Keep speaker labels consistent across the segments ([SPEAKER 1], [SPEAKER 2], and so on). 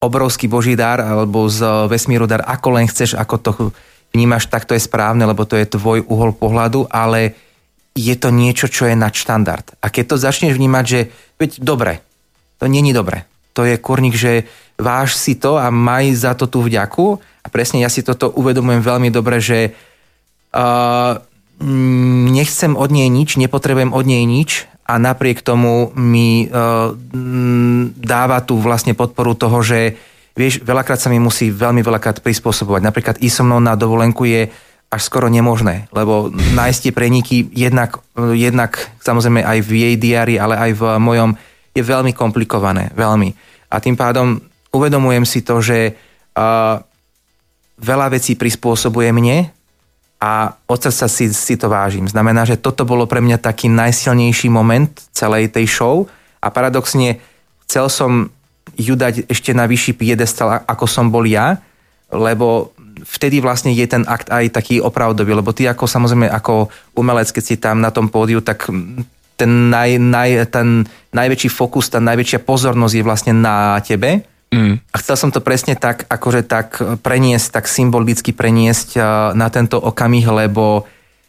[SPEAKER 1] obrovský boží dar alebo z vesmíru dar, ako len chceš, ako to vnímaš, tak to je správne, lebo to je tvoj uhol pohľadu, ale je to niečo, čo je nadštandard. A keď to začneš vnímať, že veď dobre, to není dobre. To je kurník, že váž si to a maj za to tú vďaku. A presne ja si toto uvedomujem veľmi dobre, že nechcem od nej nič, nepotrebujem od nej nič a napriek tomu mi dáva tú vlastne podporu toho, že vieš, veľakrát sa mi musí veľmi veľakrát prispôsobovať. Napríklad ísť so mnou na dovolenku je až skoro nemožné, lebo nájsť tie preniky jednak samozrejme aj v jej diári, ale aj v mojom je veľmi komplikované, veľmi. A tým pádom uvedomujem si to, že veľa vecí prispôsobuje mne a od srdca si to vážim. Znamená, že toto bolo pre mňa taký najsilnejší moment celej tej show a paradoxne chcel som ju dať ešte na vyšší piedestal, ako som bol ja, lebo vtedy vlastne je ten akt aj taký opravdový, lebo ty ako samozrejme ako umelec, keď si tam na tom pódiu, tak ten najväčší fokus, tá najväčšia pozornosť je vlastne na tebe. A chcel som to presne tak, akože tak preniesť, tak symbolicky preniesť na tento okamih, lebo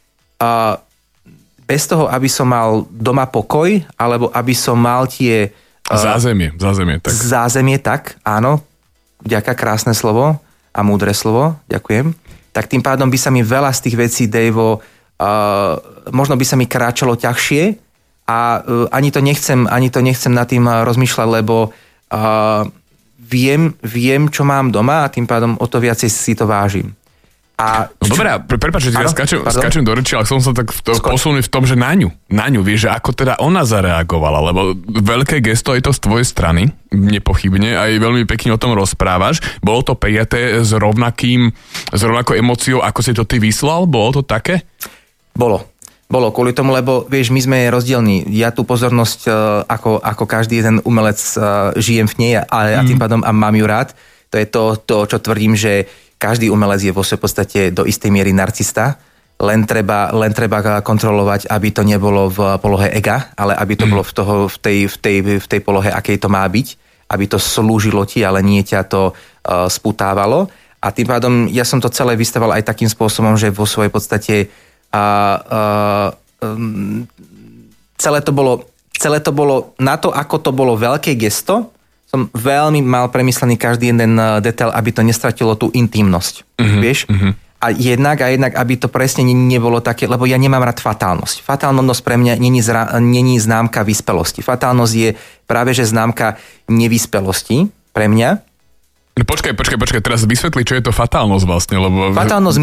[SPEAKER 1] bez toho, aby som mal doma pokoj, alebo aby som mal tie...
[SPEAKER 2] Zázemie, tak.
[SPEAKER 1] Zázemie, tak, áno. Vďaka, krásne slovo a múdre slovo, ďakujem. Tak tým pádom by sa mi veľa z tých vecí, Dejvo, možno by sa mi kráčalo ťažšie a ani to nechcem nad tým rozmýšľať, lebo viem, čo mám doma a tým pádom o to viacej si to vážim.
[SPEAKER 2] Dobre, prepáč, že skáčem do reči, ale som sa tak posunúť v tom, že na ňu, vieš, že ako teda ona zareagovala, lebo veľké gesto je to z tvojej strany, nepochybne, aj veľmi pekne o tom rozprávaš. Bolo to prijaté s rovnakou emóciou, ako si to ty vyslal? Bolo to také?
[SPEAKER 1] Bolo kvôli tomu, lebo vieš, my sme rozdielní. Ja tú pozornosť, ako každý jeden umelec žijem v nej a tým pádom a mám ju rád. To je to, čo tvrdím, že každý umelec je vo svojej podstate do istej miery narcista, len treba kontrolovať, aby to nebolo v polohe ega, ale aby to bolo v tej polohe, akej to má byť, aby to slúžilo ti, ale nie ťa to sputávalo. A tým pádom ja som to celé vystával aj takým spôsobom, že vo svojej podstate celé to bolo na to, ako to bolo veľké gesto, som veľmi mal premyslený každý jeden detail, aby to nestratilo tú intimnosť. Vieš? A jednak, aby to presne nebolo také, lebo ja nemám rád fatálnosť. Fatálnosť pre mňa není známka vyspelosti. Fatálnosť je práve, že známka nevyspelosti pre mňa.
[SPEAKER 2] Počkaj, teraz vysvetli, čo je to fatálnosť vlastne, lebo...
[SPEAKER 1] Fatálnosť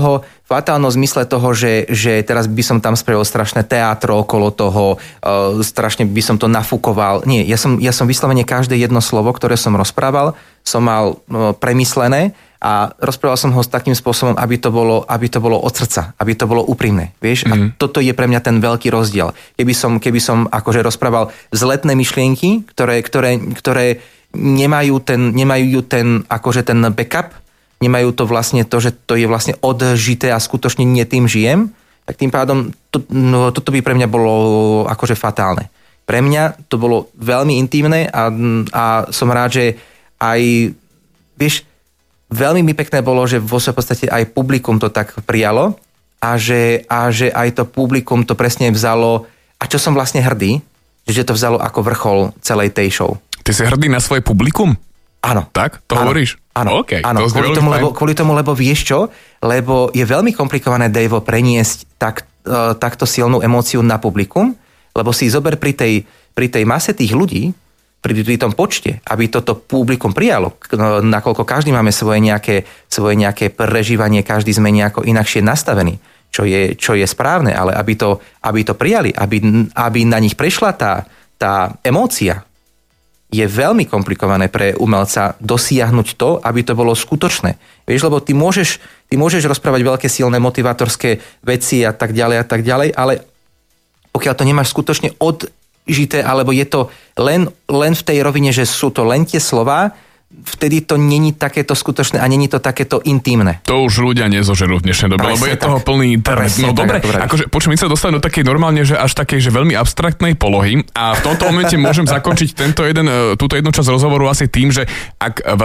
[SPEAKER 1] v mysle toho, že teraz by som tam spravil strašné teátro okolo toho, strašne by som to nafúkoval. Nie, ja som vyslovene každé jedno slovo, ktoré som rozprával, som mal premyslené a rozprával som ho s takým spôsobom, aby to bolo od srdca, aby to bolo úprimné, vieš? A toto je pre mňa ten veľký rozdiel. Keby som akože rozprával vzletné myšlienky, ktoré nemajú ten akože ten backup, nemajú to vlastne to, že to je vlastne odžité a skutočne nie tým žijem, tak tým pádom toto by pre mňa bolo akože fatálne. Pre mňa to bolo veľmi intimné a som rád, že aj, vieš, veľmi mi pekné bolo, že vo svojej podstate aj publikum to tak prijalo a že aj to publikum to presne vzalo, a čo som vlastne hrdý, že to vzalo ako vrchol celej tej show.
[SPEAKER 2] Ty si hrdý na svoje publikum?
[SPEAKER 1] Áno.
[SPEAKER 2] Tak? To hovoríš?
[SPEAKER 1] Áno.
[SPEAKER 2] Okay,
[SPEAKER 1] áno. Kvôli tomu, lebo vieš čo? Lebo je veľmi komplikované, Dejvo, preniesť takto silnú emóciu na publikum, lebo si zober pri tej mase tých ľudí, pri tom počte, aby toto publikum prijalo, nakoľko každý máme svoje nejaké prežívanie, každý sme nejako inakšie nastavení, čo je správne, ale aby to prijali, aby na nich prešla tá emócia, je veľmi komplikované pre umelca dosiahnuť to, aby to bolo skutočné. Vieš, lebo ty môžeš rozprávať veľké silné motivátorské veci a tak ďalej, ale pokiaľ to nemáš skutočne odžité, alebo je to len v tej rovine, že sú to len tie slová, vtedy to není takéto skutočné a není to takéto intimné.
[SPEAKER 2] To už ľudia nezožerú v dnešnej dobe, lebo je toho plný internet. No dobre, akože počujem, my sa dostaneme do takej normálne, že až takej, že veľmi abstraktnej polohy a v tomto momente môžem zakončiť túto jednu časť rozhovoru asi tým, že ak